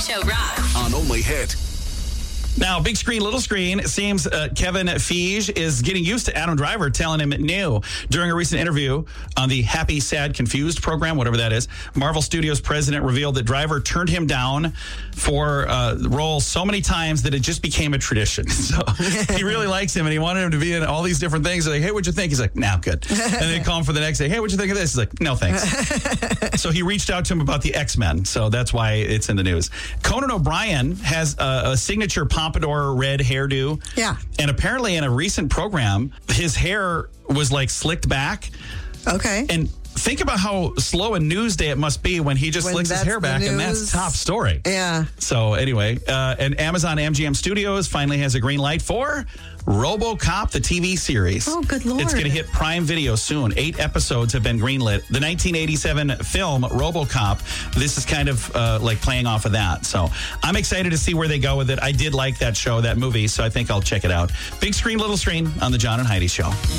Show rocks. On Only Hit. Now, big screen, little screen. It seems Kevin Feige is getting used to Adam Driver telling him no. During a recent interview on the Happy, Sad, Confused program, whatever that is, Marvel Studios president revealed that Driver turned him down for the role so many times that it just became a tradition. So he really likes him, and he wanted him to be in all these different things. They're like, hey, what'd you think? He's like, nah, I'm good. And they call him for the next day. Hey, what'd you think of this? He's like, no, thanks. So he reached out to him about the X-Men. So that's why it's in the news. Conan O'Brien has a signature pompadour red hairdo. Yeah. And apparently in a recent program, his hair was like slicked back. Okay. And think about how slow a news day it must be when he just slicks his hair back, and that's top story. Yeah. So anyway, and Amazon MGM Studios finally has a green light for RoboCop, the TV series. Oh, good Lord. It's going to hit Prime Video soon. 8 episodes have been greenlit. The 1987 film RoboCop, this is kind of like playing off of that. So I'm excited to see where they go with it. I did like that show, that movie, so I think I'll check it out. Big screen, little screen on the John and Heidi Show.